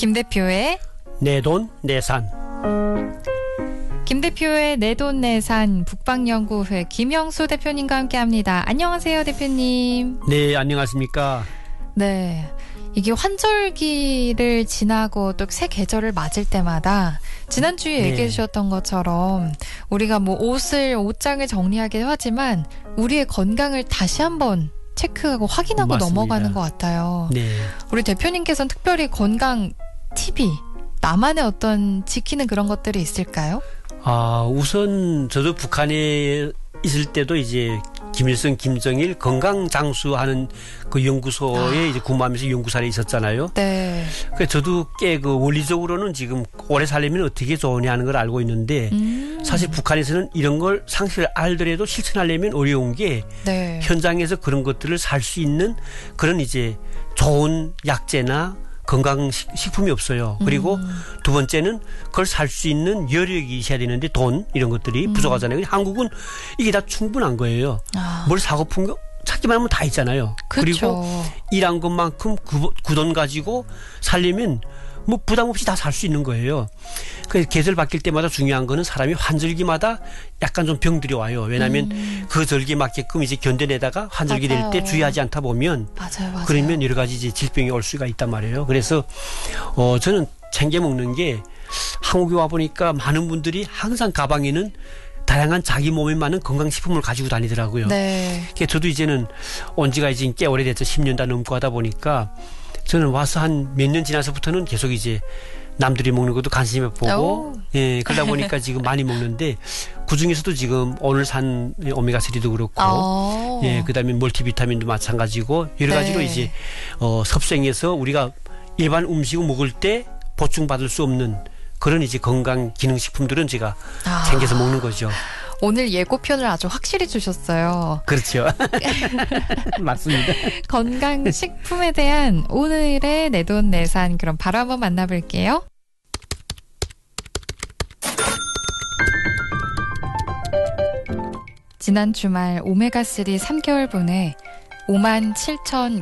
김 대표의 내돈 내산. 김 대표의 내돈내산 북방연구회 김영수 대표님과 함께합니다. 안녕하세요, 대표님. 네, 안녕하십니까. 네, 이게 환절기를 지나고 또 새 계절을 맞을 때마다 지난주에 네. 얘기해 주셨던 것처럼 우리가 뭐 옷장을 정리하기도 하지만 우리의 건강을 다시 한번 체크하고 확인하고 맞습니다. 넘어가는 것 같아요. 네. 우리 대표님께서는 특별히 건강 팁이 나만의 어떤 지키는 그런 것들이 있을까요? 우선 저도 북한에 있을 때도 이제 김일성, 김정일 건강장수하는 그 연구소에 이제 근무하면서 연구사에 있었잖아요. 네. 그래서 저도 꽤 그 원리적으로는 지금 오래 살려면 어떻게 좋으냐 하는 걸 알고 있는데 사실 북한에서는 이런 걸 상식을 알더라도 실천하려면 어려운 게 네. 현장에서 그런 것들을 살 수 있는 그런 이제 좋은 약재나 건강식품이 없어요. 그리고 두 번째는 그걸 살 수 있는 여력이 있어야 되는데 돈 이런 것들이 부족하잖아요. 한국은 이게 다 충분한 거예요. 뭘 사고픈 거 찾기만 하면 다 있잖아요. 그쵸. 그리고 일한 것만큼 그 돈 가지고 살려면 뭐 부담 없이 다 살 수 있는 거예요. 그래서 계절 바뀔 때마다 중요한 거는 사람이 환절기마다 약간 좀 병들이 와요. 왜냐하면 그 절기에 맞게끔 이제 견뎌내다가 환절기 될 때 주의하지 않다 보면 맞아요. 그러면 여러 가지 이제 질병이 올 수가 있단 말이에요. 그래서 저는 챙겨 먹는 게 한국에 와 보니까 많은 분들이 항상 가방에는 다양한 자기 몸에 맞는 건강식품을 가지고 다니더라고요. 네. 그래서 저도 이제는 온 지가 이제 꽤 오래됐죠. 10년 다 넘고 하다 보니까 저는 와서 한 몇 년 지나서부터는 계속 이제 남들이 먹는 것도 관심을 보고 예, 그러다 보니까 지금 많이 먹는데 그중에서도 지금 오늘 산 오메가3도 그렇고 예, 그다음에 멀티비타민도 마찬가지고 여러 가지로 네. 이제 섭생해서 우리가 일반 음식을 먹을 때 보충받을 수 없는 그런 이제 건강 기능식품들은 제가 챙겨서 먹는 거죠. 오늘 예고편을 아주 확실히 주셨어요. 그렇죠. 맞습니다. 건강식품에 대한 오늘의 내돈내산 그럼 바로 한번 만나볼게요. 지난 주말 오메가3 3개월분에 57,000